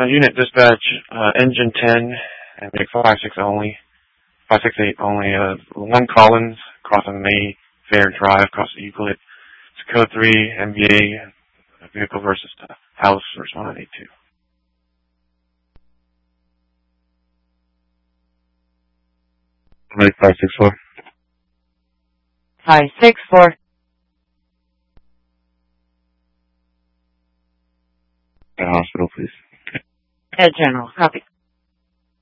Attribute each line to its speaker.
Speaker 1: Unit dispatch, engine 10, and make 568 only, 1 Collins, crossing Mayfair Drive, across the Euclid. It's code 3, MBA, vehicle versus house, respondent 82.
Speaker 2: 564.
Speaker 3: 564.
Speaker 2: At hospital, please.
Speaker 3: Head General, copy.